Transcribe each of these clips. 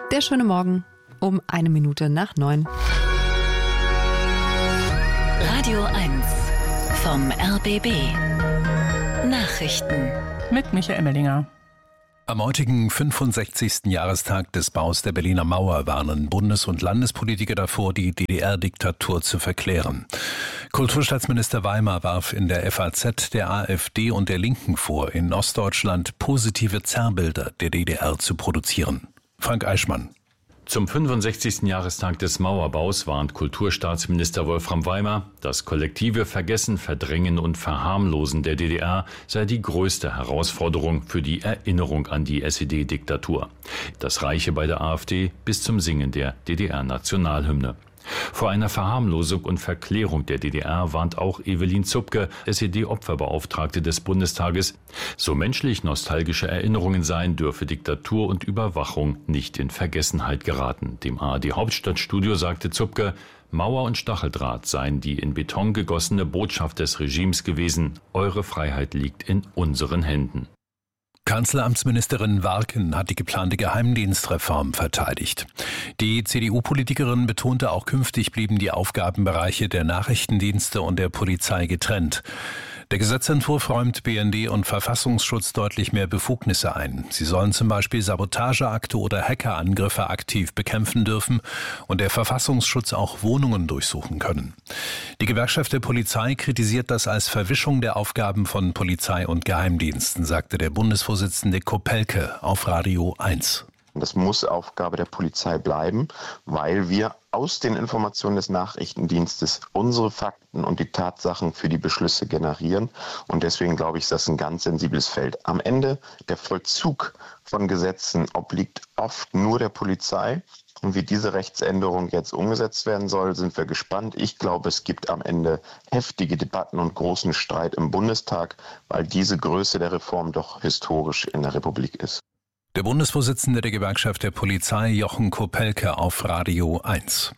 Der schöne Morgen um 8:01. Radio 1 vom RBB. Nachrichten. Mit Michael Emmerlinger. Am heutigen 65. Jahrestag des Baus der Berliner Mauer warnen Bundes- und Landespolitiker davor, die DDR-Diktatur zu verklären. Kulturstaatsminister Weimar warf in der FAZ der AfD und der Linken vor, in Ostdeutschland positive Zerrbilder der DDR zu produzieren. Frank Eichmann. Zum 65. Jahrestag des Mauerbaus warnt Kulturstaatsminister Wolfram Weimar, das kollektive Vergessen, Verdrängen und Verharmlosen der DDR sei die größte Herausforderung für die Erinnerung an die SED-Diktatur. Das reiche bei der AfD bis zum Singen der DDR-Nationalhymne. Vor einer Verharmlosung und Verklärung der DDR warnt auch Evelyn Zupke, SED-Opferbeauftragte des Bundestages. So menschlich nostalgische Erinnerungen seien, dürfe Diktatur und Überwachung nicht in Vergessenheit geraten. Dem ARD-Hauptstadtstudio sagte Zupke, Mauer und Stacheldraht seien die in Beton gegossene Botschaft des Regimes gewesen. Eure Freiheit liegt in unseren Händen. Kanzleramtsministerin Warken hat die geplante Geheimdienstreform verteidigt. Die CDU-Politikerin betonte, auch künftig blieben die Aufgabenbereiche der Nachrichtendienste und der Polizei getrennt. Der Gesetzentwurf räumt BND und Verfassungsschutz deutlich mehr Befugnisse ein. Sie sollen zum Beispiel Sabotageakte oder Hackerangriffe aktiv bekämpfen dürfen und der Verfassungsschutz auch Wohnungen durchsuchen können. Die Gewerkschaft der Polizei kritisiert das als Verwischung der Aufgaben von Polizei und Geheimdiensten, sagte der Bundesvorsitzende Kopelke auf Radio 1. Das muss Aufgabe der Polizei bleiben, weil wir aus den Informationen des Nachrichtendienstes unsere Fakten und die Tatsachen für die Beschlüsse generieren. Und deswegen glaube ich, ist das ein ganz sensibles Feld. Am Ende, der Vollzug von Gesetzen obliegt oft nur der Polizei. Und wie diese Rechtsänderung jetzt umgesetzt werden soll, sind wir gespannt. Ich glaube, es gibt am Ende heftige Debatten und großen Streit im Bundestag, weil diese Größe der Reform doch historisch in der Republik ist. Der Bundesvorsitzende der Gewerkschaft der Polizei, Jochen Kopelke, auf Radio 1.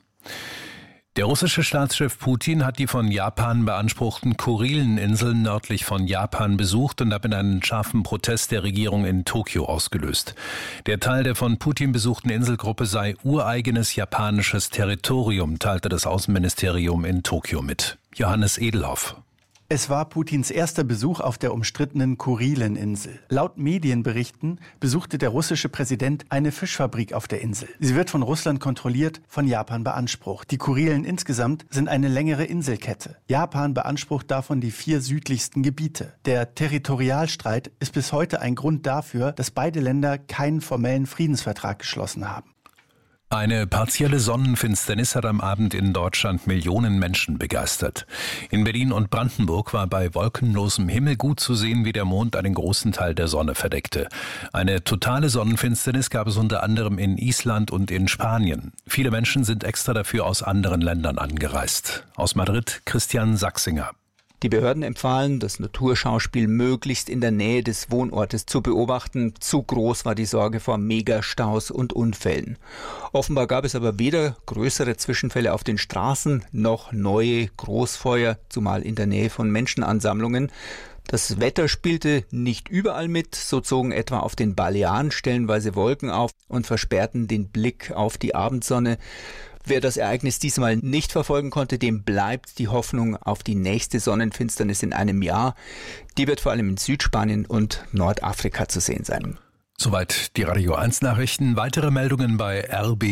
Der russische Staatschef Putin hat die von Japan beanspruchten Kurileninseln nördlich von Japan besucht und damit einen scharfen Protest der Regierung in Tokio ausgelöst. Der Teil der von Putin besuchten Inselgruppe sei ureigenes japanisches Territorium, teilte das Außenministerium in Tokio mit. Johannes Edelhoff. Es war Putins erster Besuch auf der umstrittenen Kurileninsel. Laut Medienberichten besuchte der russische Präsident eine Fischfabrik auf der Insel. Sie wird von Russland kontrolliert, von Japan beansprucht. Die Kurilen insgesamt sind eine längere Inselkette. Japan beansprucht davon die 4 südlichsten Gebiete. Der Territorialstreit ist bis heute ein Grund dafür, dass beide Länder keinen formellen Friedensvertrag geschlossen haben. Eine partielle Sonnenfinsternis hat am Abend in Deutschland Millionen Menschen begeistert. In Berlin und Brandenburg war bei wolkenlosem Himmel gut zu sehen, wie der Mond einen großen Teil der Sonne verdeckte. Eine totale Sonnenfinsternis gab es unter anderem in Island und in Spanien. Viele Menschen sind extra dafür aus anderen Ländern angereist. Aus Madrid Christian Sachsinger. Die Behörden empfahlen, das Naturschauspiel möglichst in der Nähe des Wohnortes zu beobachten. Zu groß war die Sorge vor Megastaus und Unfällen. Offenbar gab es aber weder größere Zwischenfälle auf den Straßen noch neue Großfeuer, zumal in der Nähe von Menschenansammlungen. Das Wetter spielte nicht überall mit, so zogen etwa auf den Balearen stellenweise Wolken auf und versperrten den Blick auf die Abendsonne. Wer das Ereignis diesmal nicht verfolgen konnte, dem bleibt die Hoffnung auf die nächste Sonnenfinsternis in einem Jahr. Die wird vor allem in Südspanien und Nordafrika zu sehen sein. Soweit die Radio 1 Nachrichten. Weitere Meldungen bei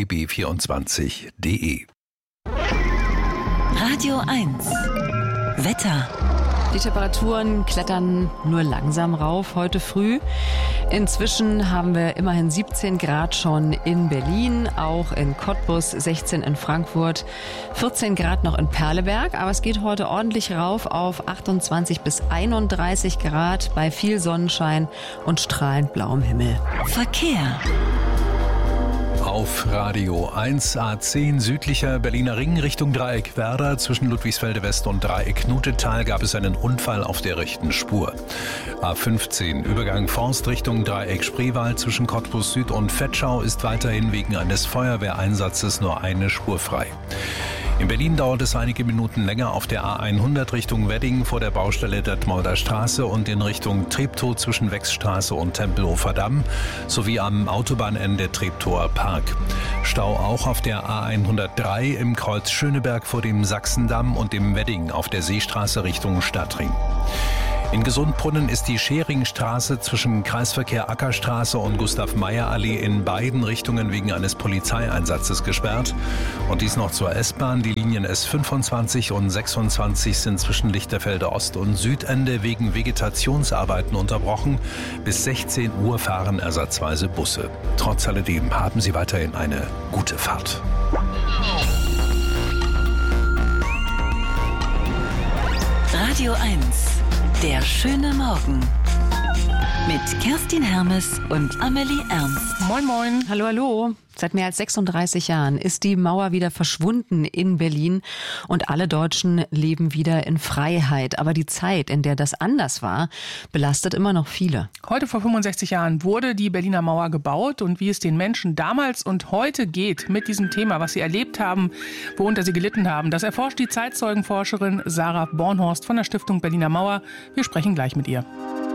rbb24.de. Radio 1 Wetter. Die Temperaturen klettern nur langsam rauf heute früh. Inzwischen haben wir immerhin 17 Grad schon in Berlin, auch in Cottbus, 16 in Frankfurt, 14 Grad noch in Perleberg. Aber es geht heute ordentlich rauf auf 28 bis 31 Grad bei viel Sonnenschein und strahlend blauem Himmel. Verkehr. Auf Radio 1 A10 südlicher Berliner Ring Richtung Dreieck Werder. Zwischen Ludwigsfelde West und Dreieck Nutetal gab es einen Unfall auf der rechten Spur. A15 Übergang Forst Richtung Dreieck Spreewald zwischen Cottbus Süd und Vetschau ist weiterhin wegen eines Feuerwehreinsatzes nur eine Spur frei. In Berlin dauert es einige Minuten länger auf der A100 Richtung Wedding vor der Baustelle Detmolder Straße und in Richtung Treptow zwischen Wechsstraße und Tempelhofer Damm sowie am Autobahnende Treptower Park. Stau auch auf der A103 im Kreuz Schöneberg vor dem Sachsendamm und im Wedding auf der Seestraße Richtung Stadtring. In Gesundbrunnen ist die Scheringstraße zwischen Kreisverkehr Ackerstraße und Gustav-Meyer-Allee in beiden Richtungen wegen eines Polizeieinsatzes gesperrt. Und dies noch zur S-Bahn. Die Linien S25 und 26 sind zwischen Lichterfelde Ost- und Südende wegen Vegetationsarbeiten unterbrochen. Bis 16 Uhr fahren ersatzweise Busse. Trotz alledem haben Sie weiterhin eine gute Fahrt. Radio 1. Der schöne Morgen. Mit Kerstin Hermes und Amelie Ernst. Moin, moin. Hallo, hallo. Seit mehr als 36 Jahren ist die Mauer wieder verschwunden in Berlin und alle Deutschen leben wieder in Freiheit. Aber die Zeit, in der das anders war, belastet immer noch viele. Heute vor 65 Jahren wurde die Berliner Mauer gebaut und wie es den Menschen damals und heute geht mit diesem Thema, was sie erlebt haben, worunter sie gelitten haben, das erforscht die Zeitzeugenforscherin Sarah Bornhorst von der Stiftung Berliner Mauer. Wir sprechen gleich mit ihr.